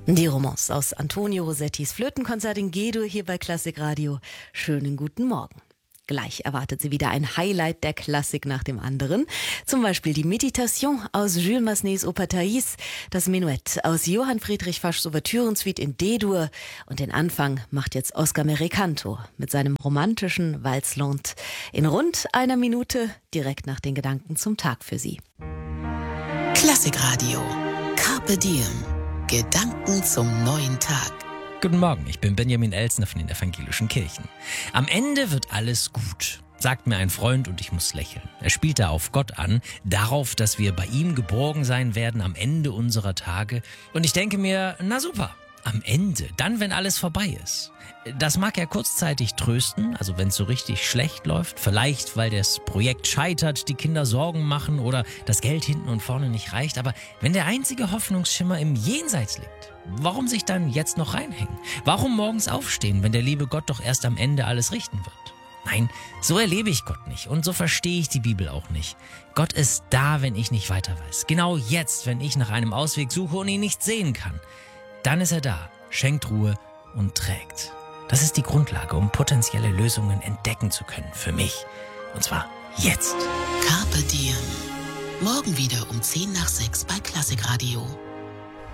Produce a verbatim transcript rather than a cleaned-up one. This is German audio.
Die Romance aus Antonio Rosettis Flötenkonzert in G-Dur hier bei Klassik Radio. Schönen guten Morgen. Gleich erwartet Sie wieder ein Highlight der Klassik nach dem anderen. Zum Beispiel die Meditation aus Jules Massenets Oper Thais, das Menuett aus Johann Friedrich Faschs Ouvertürensuite in D-Dur und den Anfang macht jetzt Oscar Mericanto mit seinem romantischen Valse-Lente in rund einer Minute direkt nach den Gedanken zum Tag für Sie. Klassik Radio. Carpe Diem. Gedanken zum neuen Tag. Guten Morgen, ich bin Benjamin Elsner von den Evangelischen Kirchen. Am Ende wird alles gut, sagt mir ein Freund und ich muss lächeln. Er spielt da auf Gott an, darauf, dass wir bei ihm geborgen sein werden am Ende unserer Tage. Und ich denke mir, na super, am Ende, dann, wenn alles vorbei ist. Das mag ja kurzzeitig trösten, also wenn es so richtig schlecht läuft, vielleicht weil das Projekt scheitert, die Kinder Sorgen machen oder das Geld hinten und vorne nicht reicht. Aber wenn der einzige Hoffnungsschimmer im Jenseits liegt, warum sich dann jetzt noch reinhängen? Warum morgens aufstehen, wenn der liebe Gott doch erst am Ende alles richten wird? Nein, so erlebe ich Gott nicht und so verstehe ich die Bibel auch nicht. Gott ist da, wenn ich nicht weiter weiß. Genau jetzt, wenn ich nach einem Ausweg suche und ihn nicht sehen kann. Dann ist er da, schenkt Ruhe und trägt. Das ist die Grundlage, um potenzielle Lösungen entdecken zu können für mich. Und zwar jetzt. Carpe Diem. Morgen wieder um zehn nach sechs bei Klassik Radio.